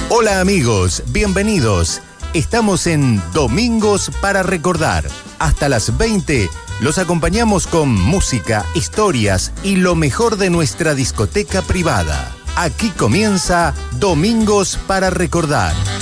Hola amigos, bienvenidos. Estamos en Domingos para Recordar. Hasta las 20 los acompañamos con música, historias y lo mejor de nuestra discoteca privada. Aquí comienza Domingos para Recordar.